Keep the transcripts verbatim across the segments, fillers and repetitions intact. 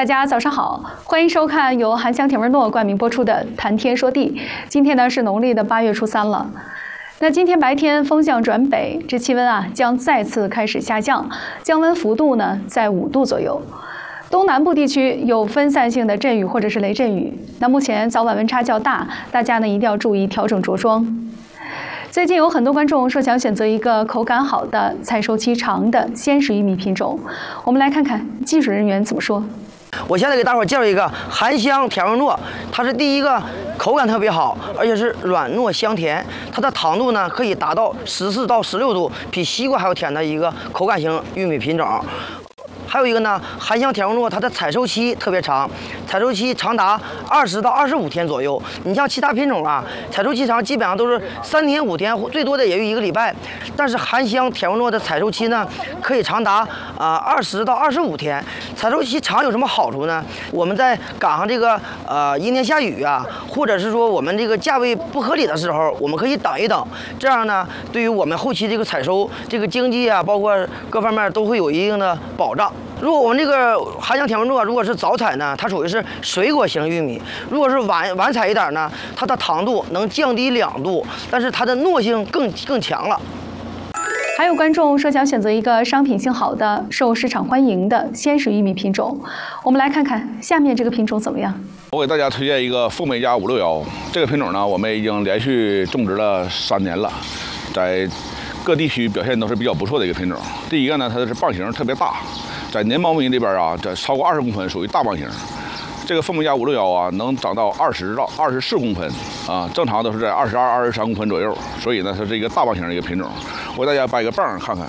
大家早上好，欢迎收看由韩湘田文诺冠名播出的《谈天说地》。今天呢是农历的八月初三了。那今天白天风向转北，这气温啊将再次开始下降，降温幅度呢在五度左右。东南部地区有分散性的阵雨或者是雷阵雨。那目前早晚温差较大，大家呢一定要注意调整着装。最近有很多观众说想选择一个口感好的、采收期长的鲜食玉米品种，我们来看看技术人员怎么说。 我现在给大伙介绍一个韩湘田文诺，它是第一个口感特别好，而且是软糯香甜，它的糖度呢可以达到十四到十六度，比西瓜还要甜的一个口感型玉米品种。还有一个呢，韩湘田文诺，它的采收期特别长，采收期长达二十到二十五天左右。你像其他品种啊，采收期长基本上都是三天五天，最多的也就一个礼拜。但是韩湘田文诺的采收期呢，可以长达啊二十到二十五天。采收期长有什么好处呢？我们在赶上这个呃阴天下雨啊，或者是说我们这个价位不合理的时候，我们可以等一等。这样呢，对于我们后期这个采收、这个经济啊，包括各方面都会有一定的保障。如果我们这个韩湘田文诺如果是早采呢，它属于是水果型玉米；如果是晚晚采一点呢，它的糖度能降低两度，但是它的糯性更更强了。 还有观众说想选择一个商品性好的、受市场欢迎的鲜食玉米品种，我们来看看下面这个品种怎么样。 我给大家推荐一个凤美家五六幺这个品种呢，我们已经连续种植了三年了，在各地区表现都是比较不错的一个品种。第一个呢，它是棒型特别大。在年苞米里边啊，这超过二十公分属于大棒型。这个凤美家五六幺啊，能长到二十到二十四公分啊，正常都是在二十二、二十三公分左右。所以呢，它是一个大棒型的一个品种。我给大家掰个棒看看，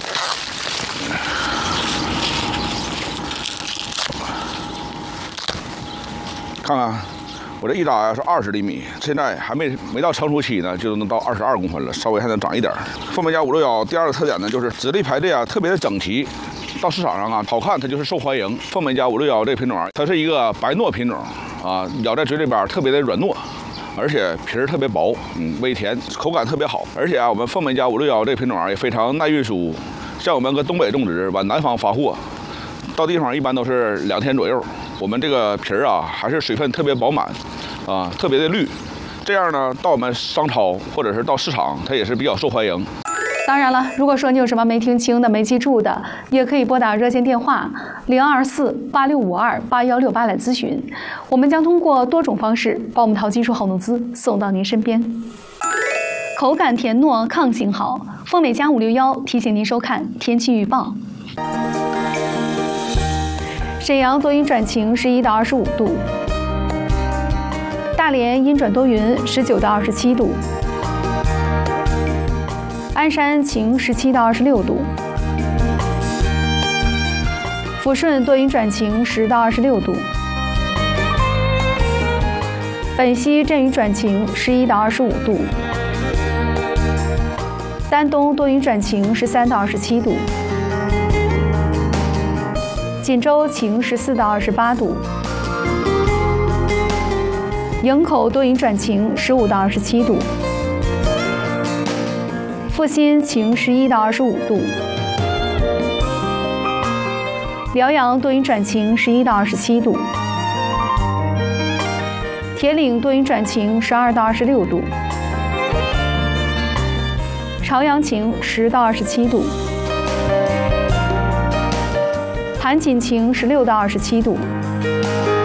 看看我这一扎呀是二十厘米，现在还没没到成熟期呢，就能到二十二公分了，稍微还能长一点。凤美家五六幺第二个特点呢，就是籽粒排列啊特别的整齐。到市场上啊，好看它就是受欢迎。凤美家五六幺这个品种啊，它是一个白糯品种啊，咬在嘴里边特别的软糯，而且皮儿特别薄，嗯，微甜，口感特别好。而且啊，我们凤美家五六幺这个品种啊也非常耐运输，像我们搁东北种植，往南方发货，到地方一般都是两天左右。我们这个皮儿啊还是水分特别饱满，啊，特别的绿，这样呢到我们商超或者是到市场，它也是比较受欢迎。 当然了，如果说你有什么没听清的、没记住的，也可以拨打热线电话零二四八六五二八幺六八来咨询，我们将通过多种方式把我们淘金树好农资送到您身边。口感甜糯，抗性好，凤美家五六幺提醒您收看天气预报。沈阳多云转晴，十一到二十五度；大连阴转多云，十九到二十七度。鞍山晴，十七到二十六度；抚顺多云转晴，十到二十六度；本溪阵雨转晴，十一到二十五度；丹东多云转晴，十三到二十七度；锦州晴，十四到二十八度；营口多云转晴，十五到二十七度。阜新晴，十一到二十五度；辽阳多云转晴，十一到二十七度；铁岭多云转晴，十二到二十六度；朝阳晴，十到二十七度；盘锦晴，十六到二十七度。